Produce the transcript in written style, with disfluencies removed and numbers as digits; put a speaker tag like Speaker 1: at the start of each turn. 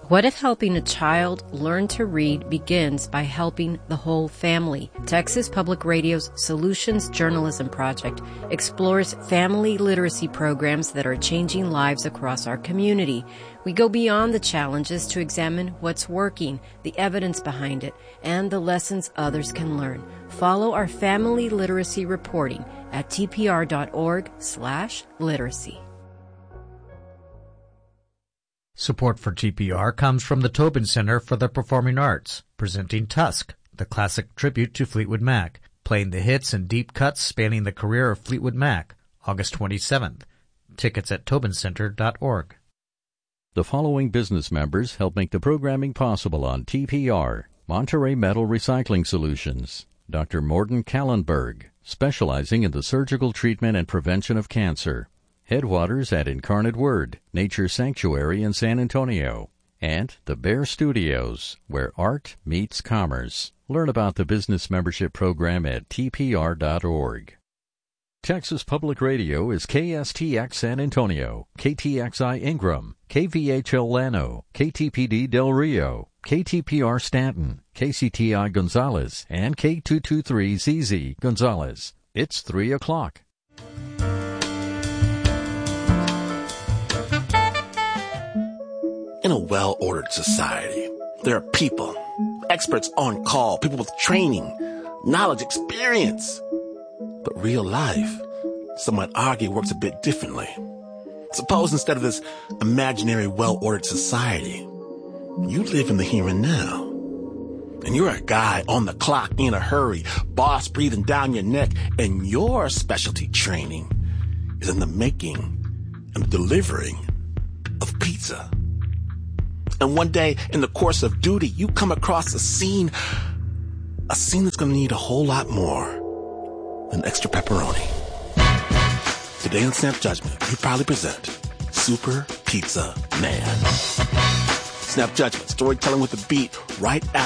Speaker 1: What if helping a child learn to read begins by helping the whole family? Texas Public Radio's Solutions Journalism Project explores family literacy programs that are changing lives across our community. We go beyond the challenges to examine what's working, the evidence behind it, and the lessons others can learn. Follow our family literacy reporting at tpr.org/literacy.
Speaker 2: Support for TPR comes from the Tobin Center for the Performing Arts, presenting Tusk, the classic tribute to Fleetwood Mac, playing the hits and deep cuts spanning the career of Fleetwood Mac, August 27th. Tickets at tobincenter.org.
Speaker 3: The following business members help make the programming possible on TPR. Monterey Metal Recycling Solutions. Dr. Morton Kallenberg, specializing in the surgical treatment and prevention of cancer. Headwaters at Incarnate Word, Nature Sanctuary in San Antonio, and the Bear Studios, where art meets commerce. Learn about the business membership program at tpr.org. Texas Public Radio is KSTX San Antonio, KTXI Ingram, KVHL Llano, KTPD Del Rio, KTPR Stanton, KCTI Gonzales, and K223ZZ Gonzales. It's 3 o'clock.
Speaker 4: In a well-ordered society, there are people, experts on call, people with training, knowledge, experience. But real life, some might argue, works a bit differently. Suppose instead of this imaginary well-ordered society, you live in the here and now. And you're a guy on the clock in a hurry, boss breathing down your neck, and your specialty training is in the making and the delivering of pizza. And one day, in the course of duty, you come across a scene that's going to need a whole lot more than extra pepperoni. Today on Snap Judgment, we proudly present Super Pizza Man. Snap Judgment, storytelling with a beat right after